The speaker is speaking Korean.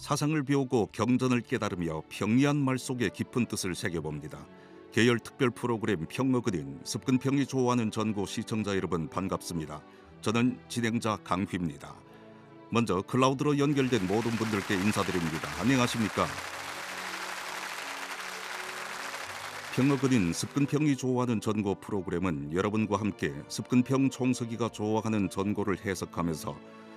사상을 배우고 경전을 깨달으며 평이한 말 속에 깊은 뜻을 새겨봅니다. 계열 특별 프로그램 평어그린 습근평이 좋아하는 전국 시청자 여러분 반갑습니다. 저는 진행자 강휘입니다. 먼저 클라우드로 연결된 모든 분들께 인사드립니다. 안녕하십니까? 평어그린 습근평이 좋아하는 전고 프로그램은 여러분과 함께 습근평 총석이가 좋아하는 전고를 해석하면서